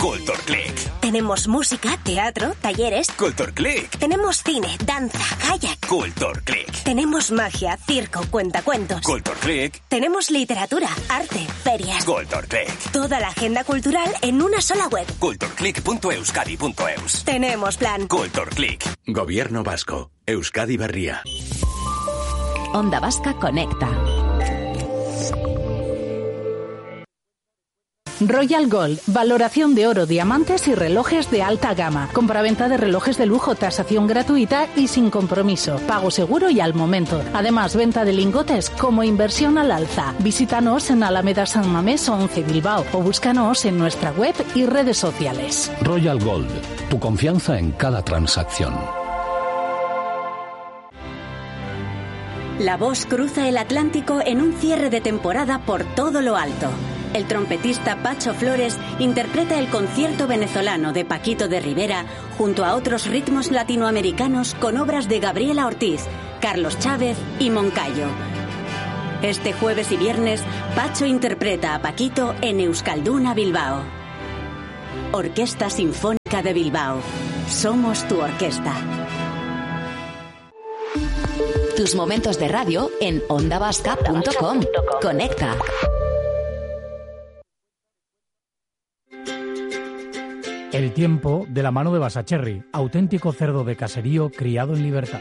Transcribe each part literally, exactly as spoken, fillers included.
Culturclick. Tenemos música, teatro, talleres. Culturclick. Tenemos cine, danza, kayak. Culturclick. Tenemos magia, circo, cuentacuentos. Culturclick. Tenemos literatura, arte, ferias. Culturclick. Toda la agenda cultural en una sola web. culturclick punto euskadi punto eus. Tenemos plan. Culturclick. Gobierno vasco. Euskadi Berria. Onda Vasca Conecta. Royal Gold, valoración de oro, diamantes y relojes de alta gama. Compraventa de relojes de lujo, tasación gratuita y sin compromiso. Pago seguro y al momento. Además, venta de lingotes como inversión al alza. Visítanos en Alameda San Mamés once Bilbao o búscanos en nuestra web y redes sociales. Royal Gold, tu confianza en cada transacción. La voz cruza el Atlántico en un cierre de temporada por todo lo alto. El trompetista Pacho Flores interpreta el concierto venezolano de Paquito de Rivera junto a otros ritmos latinoamericanos con obras de Gabriela Ortiz, Carlos Chávez y Moncayo. Este jueves y viernes, Pacho interpreta a Paquito en Euskalduna Bilbao. Orquesta Sinfónica de Bilbao. Somos tu orquesta. Tus momentos de radio en onda vasca punto com. Conecta. El tiempo de la mano de Basacherry, auténtico cerdo de caserío criado en libertad.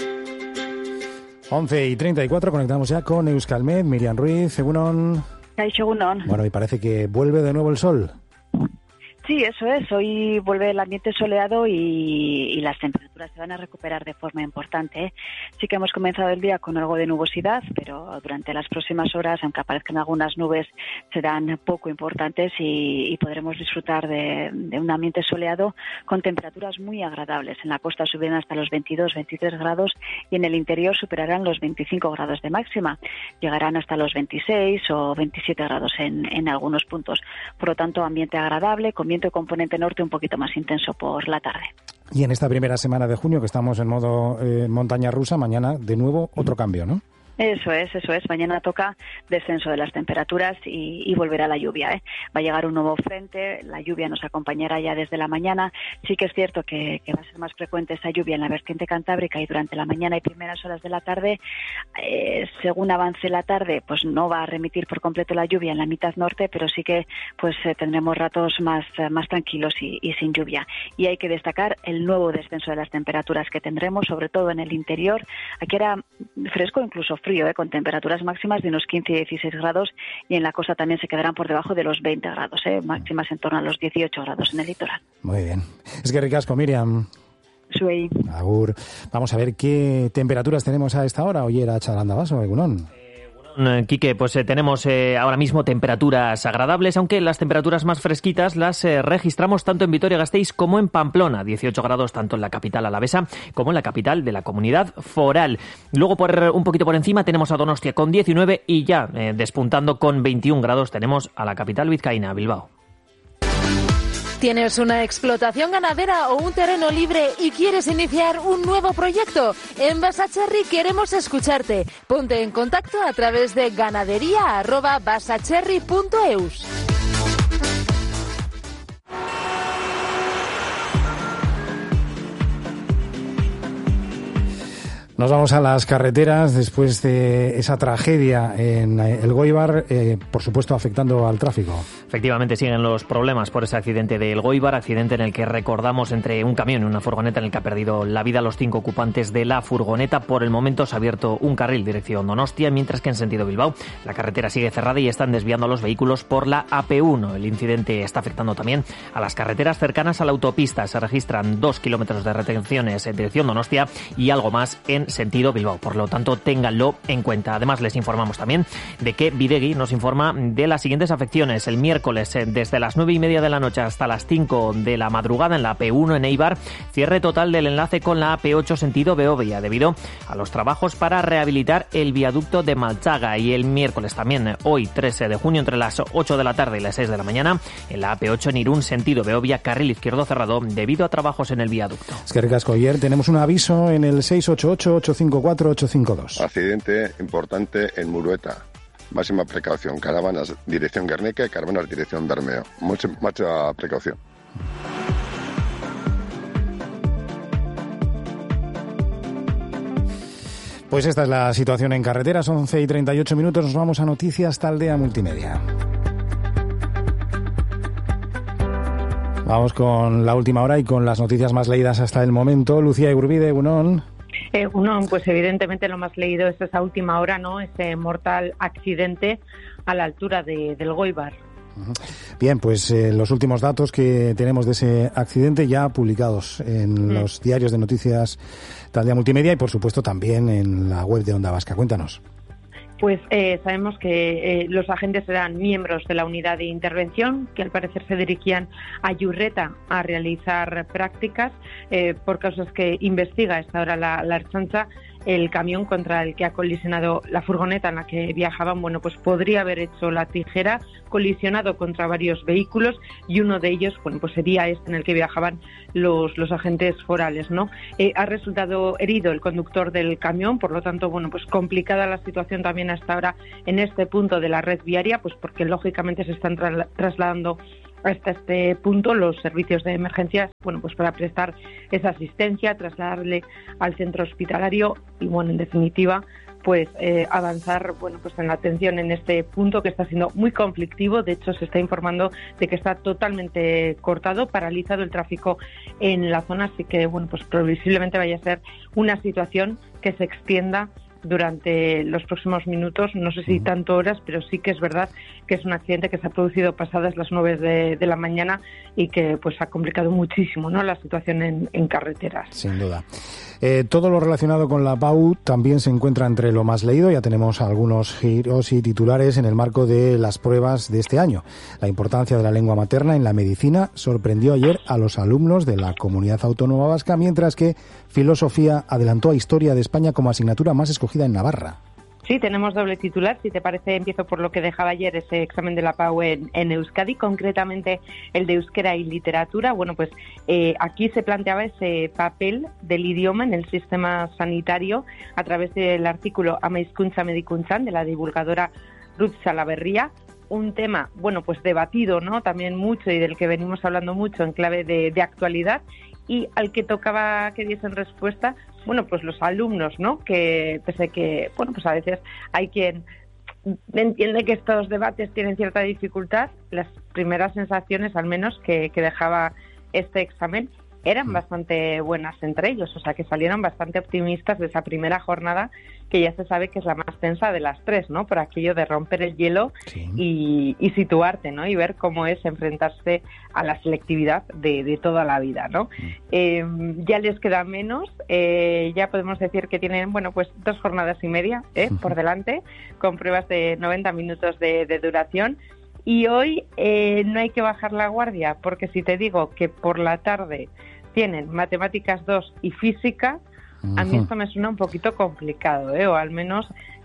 once y treinta y cuatro, conectamos ya con Euskalmet, Miriam Ruiz, Egunon. Egunon. Bueno, y parece que vuelve de nuevo el sol. Sí, eso es. Hoy vuelve el ambiente soleado y, y las temperaturas se van a recuperar de forma importante, ¿eh? Sí que hemos comenzado el día con algo de nubosidad, pero durante las próximas horas, aunque aparezcan algunas nubes, serán poco importantes y, y podremos disfrutar de, de un ambiente soleado con temperaturas muy agradables. En la costa subirán hasta los veintidós, veintitrés grados y en el interior superarán los veinticinco grados de máxima. Llegarán hasta los veintiséis o veintisiete grados en, en algunos puntos. Por lo tanto, ambiente agradable, con viento de componente norte un poquito más intenso por la tarde. Y en esta primera semana de junio, que estamos en modo eh, montaña rusa, mañana de nuevo otro cambio, ¿no? Eso es, eso es. Mañana toca descenso de las temperaturas y, y volverá la lluvia, ¿eh? Va a llegar un nuevo frente, la lluvia nos acompañará ya desde la mañana. Sí que es cierto que, que va a ser más frecuente esa lluvia en la vertiente cantábrica y durante la mañana y primeras horas de la tarde. Eh, según avance la tarde, pues no va a remitir por completo la lluvia en la mitad norte, pero sí que pues eh, tendremos ratos más, eh, más tranquilos y, y sin lluvia. Y hay que destacar el nuevo descenso de las temperaturas que tendremos, sobre todo en el interior. Aquí era fresco, incluso frío. Frío, ¿eh? Con temperaturas máximas de unos quince y dieciséis grados y en la costa también se quedarán por debajo de los veinte grados, ¿eh? Máximas en torno a los dieciocho grados en el litoral. Muy bien. Es que ricasco, Miriam. Suey. Agur. Vamos a ver qué temperaturas tenemos a esta hora. Oye, era Charandabaso, Egunon. Quique, pues eh, tenemos eh, ahora mismo temperaturas agradables, aunque las temperaturas más fresquitas las eh, registramos tanto en Vitoria-Gasteiz como en Pamplona, dieciocho grados tanto en la capital alavesa como en la capital de la comunidad foral. Luego, por un poquito por encima, tenemos a Donostia con diecinueve y ya eh, despuntando con veintiún grados tenemos a la capital vizcaína, Bilbao. ¿Tienes una explotación ganadera o un terreno libre y quieres iniciar un nuevo proyecto? En Basacherry queremos escucharte. Ponte en contacto a través de ganadería arroba basacherry punto eus. Nos vamos a las carreteras después de esa tragedia en el Goibar, eh, por supuesto afectando al tráfico. Efectivamente, siguen los problemas por ese accidente del Goibar, accidente en el que recordamos entre un camión y una furgoneta en el que ha perdido la vida los cinco ocupantes de la furgoneta. Por el momento se ha abierto un carril dirección Donostia, mientras que en sentido Bilbao la carretera sigue cerrada y están desviando a los vehículos por la A P uno. El incidente está afectando también a las carreteras cercanas a la autopista. Se registran dos kilómetros de retenciones en dirección Donostia y algo más en sentido Bilbao. Por lo tanto, ténganlo en cuenta. Además, les informamos también de que Bidegui nos informa de las siguientes afecciones. El miércoles, desde las nueve y media de la noche hasta las cinco de la madrugada en la A P uno en Eibar, cierre total del enlace con la A P ocho sentido Beovia debido a los trabajos para rehabilitar el viaducto de Malchaga. Y el miércoles también, hoy trece de junio, entre las ocho de la tarde y las seis de la mañana, en la A P ocho en Irún sentido Beovia, carril izquierdo cerrado debido a trabajos en el viaducto. Es que ricasco. Ayer tenemos un aviso en el seis ocho ocho, ocho cinco cuatro, ocho cinco dos. Accidente importante en Murueta. Máxima precaución. Caravanas dirección Guernica y caravanas dirección Bermeo. Mucha, mucha precaución. Pues esta es la situación en carreteras, once y treinta y ocho minutos, nos vamos a Noticias Taldea Multimedia. Vamos con la última hora y con las noticias más leídas hasta el momento. Lucía Igurbide, Egunon. Eh, uno, pues evidentemente lo más leído es esa última hora, ¿no? Ese mortal accidente a la altura de, del Goibar. Bien, pues eh, los últimos datos que tenemos de ese accidente ya publicados en mm. los diarios de noticias Taldea Multimedia y por supuesto también en la web de Onda Vasca. Cuéntanos. Pues eh, sabemos que eh, los agentes eran miembros de la unidad de intervención, que al parecer se dirigían a Yurreta a realizar prácticas, eh, por causas que investiga a esta hora la, la Ertzaintza. El camión contra el que ha colisionado la furgoneta en la que viajaban, bueno, pues podría haber hecho la tijera, colisionado contra varios vehículos y uno de ellos, bueno, pues sería este en el que viajaban los, los agentes forales, ¿no? Eh, ha resultado herido el conductor del camión, por lo tanto, bueno, pues complicada la situación también hasta ahora en este punto de la red viaria, pues porque lógicamente se están tra- trasladando hasta este punto los servicios de emergencias, bueno, pues para prestar esa asistencia, trasladarle al centro hospitalario y, bueno, en definitiva, pues eh, avanzar, bueno, pues en la atención en este punto que está siendo muy conflictivo. De hecho, se está informando de que está totalmente cortado, paralizado el tráfico en la zona, así que, bueno, pues previsiblemente vaya a ser una situación que se extienda durante los próximos minutos, no sé si tanto horas, pero sí que es verdad que es un accidente que se ha producido pasadas las nueve de, de la mañana y que pues ha complicado muchísimo, ¿no?, la situación en, en carreteras. Sin duda. Eh, todo lo relacionado con la P A U también se encuentra entre lo más leído. Ya tenemos algunos giros y titulares en el marco de las pruebas de este año. La importancia de la lengua materna en la medicina sorprendió ayer a los alumnos de la Comunidad Autónoma Vasca, mientras que Filosofía adelantó a Historia de España como asignatura más escogida en Navarra. Sí, tenemos doble titular. Si te parece, empiezo por lo que dejaba ayer ese examen de la P A U en, en Euskadi, concretamente el de Euskera y Literatura. Bueno, pues eh, aquí se planteaba ese papel del idioma en el sistema sanitario a través del artículo Ama Hizkuntza Medikuntzan de la divulgadora Ruth Salaberria. Un tema, bueno, pues debatido, ¿no?, también mucho y del que venimos hablando mucho en clave de, de actualidad, y al que tocaba que diesen respuesta, bueno, pues los alumnos, ¿no?, que pese que, bueno, pues a veces hay quien entiende que estos debates tienen cierta dificultad, las primeras sensaciones, al menos, que, que dejaba este examen eran bastante buenas entre ellos, o sea que salieron bastante optimistas de esa primera jornada, que ya se sabe que es la más tensa de las tres, ¿no?, por aquello de romper el hielo, sí, y, y situarte, ¿no?, y ver cómo es enfrentarse a la selectividad de, de toda la vida, ¿no? Mm. Eh, ya les queda menos, eh, ya podemos decir que tienen, bueno, pues dos jornadas y media ¿eh? por delante, con pruebas de noventa minutos de, de duración. Y hoy eh, no hay que bajar la guardia, porque si te digo que por la tarde tienen matemáticas dos y física, uh-huh, a mí esto me suena un poquito complicado, ¿eh? O al menos,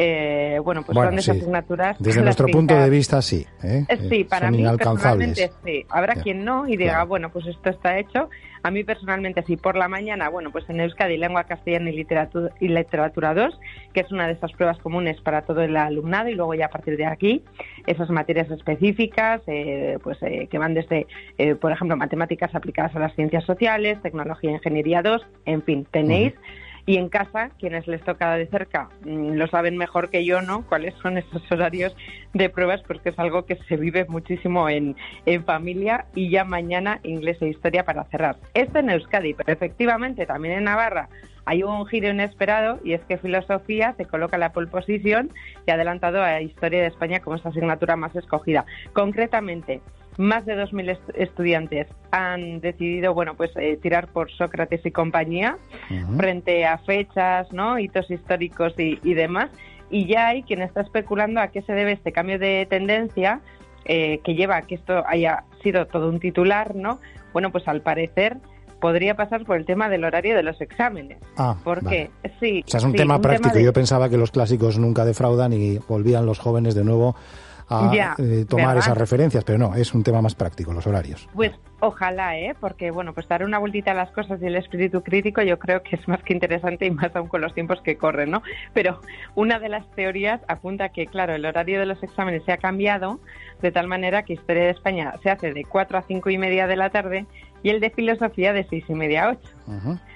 eh, bueno, pues bueno, son sí, asignaturas... Desde nuestro punto de vista, sí. ¿eh? Sí, para son mí inalcanzables. Personalmente sí. Habrá ya, quien no y diga, claro, bueno, pues esto está hecho. A mí personalmente sí. Por la mañana, bueno, pues en Euskadi, Lengua Castellana y Literatura, y Literatura dos, que es una de esas pruebas comunes para todo el alumnado, y luego ya a partir de aquí, esas materias específicas, eh, pues eh, que van desde, eh, por ejemplo, matemáticas aplicadas a las ciencias sociales, tecnología e ingeniería dos, en fin, tenéis... Uh-huh. Y en casa, quienes les toca de cerca mmm, lo saben mejor que yo, ¿no?, cuáles son esos horarios de pruebas, porque es algo que se vive muchísimo en, en familia. Y ya mañana inglés e historia para cerrar. Esto en Euskadi, pero efectivamente también en Navarra hay un giro inesperado, y es que Filosofía se coloca en la pole position y ha adelantado a Historia de España como esa asignatura más escogida. Concretamente, más de dos mil est- estudiantes han decidido, bueno, pues eh, tirar por Sócrates y compañía, uh-huh, frente a fechas, ¿no?, hitos históricos y, y demás. Y ya hay quien está especulando a qué se debe este cambio de tendencia, eh, que lleva a que esto haya sido todo un titular, ¿no? Bueno, pues al parecer podría pasar por el tema del horario de los exámenes. Ah, porque vale. sí, o sea, es un sí, tema un práctico. Tema de... Yo pensaba que los clásicos nunca defraudan y volvían los jóvenes de nuevo a ya, eh, tomar ¿verdad? esas referencias, pero no, es un tema más práctico, los horarios. Pues ojalá, ¿eh? Porque, bueno, pues dar una vueltita a las cosas y el espíritu crítico yo creo que es más que interesante, y más aún con los tiempos que corren, ¿no? Pero una de las teorías apunta que, claro, el horario de los exámenes se ha cambiado de tal manera que Historia de España se hace de cuatro a cinco y media de la tarde y el de Filosofía de seis y media a ocho. Uh-huh.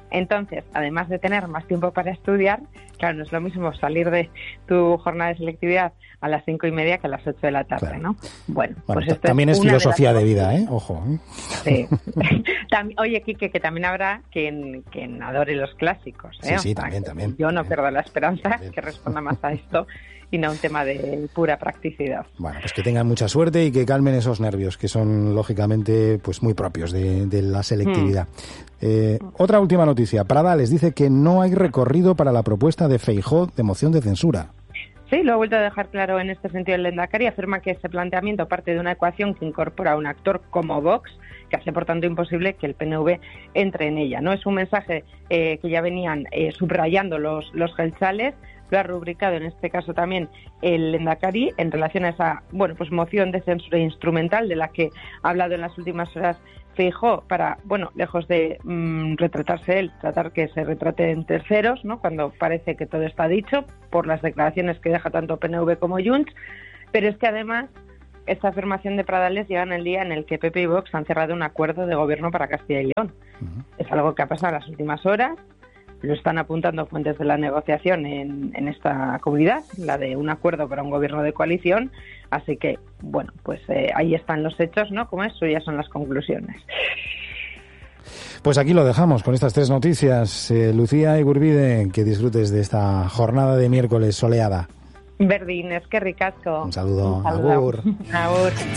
Entonces, además de tener más tiempo para estudiar, claro, no es lo mismo salir de tu jornada de selectividad a las cinco y media que a las ocho de la tarde, claro. ¿no? Bueno, bueno pues esto también es, es filosofía de, de vida, ¿eh? Ojo. ¿eh? Sí. Oye, Quique, que también habrá quien, quien adore los clásicos, ¿eh? Sí, sí, o sea, también, también. Yo no también. pierdo la esperanza también. que responda más a esto y no a un tema de pura practicidad. Bueno, pues que tengan mucha suerte y que calmen esos nervios, que son lógicamente pues muy propios de, de la selectividad. Mm. Eh, otra última noticia. Pradales dice que no hay recorrido para la propuesta de Feijóo de moción de censura. Sí, lo ha vuelto a dejar claro en este sentido el Lehendakari. Afirma que ese planteamiento parte de una ecuación que incorpora a un actor como Vox, que hace por tanto imposible que el P N V entre en ella. No es un mensaje eh, que ya venían eh, subrayando los, los geltzales. Lo ha rubricado en este caso también el Lehendakari en relación a esa bueno pues moción de censura instrumental de la que ha hablado en las últimas horas Feijóo para, bueno, lejos de mmm, retratarse él, tratar que se retrate en terceros, ¿no? Cuando parece que todo está dicho por las declaraciones que deja tanto P N V como Junts, pero es que además esta afirmación de Pradales llega en el día en el que P P y Vox han cerrado un acuerdo de gobierno para Castilla y León. Uh-huh. Es algo que ha pasado en las últimas horas. Lo están apuntando fuentes de la negociación en, en esta comunidad, la de un acuerdo para un gobierno de coalición. Así que, bueno, pues eh, ahí están los hechos, ¿no? Como eso ya son las conclusiones. Pues aquí lo dejamos con estas tres noticias. Eh, Lucía Igurbide, que disfrutes de esta jornada de miércoles soleada. Berdín, es que ricasco. Un saludo. Un saludo. Agur. Agur.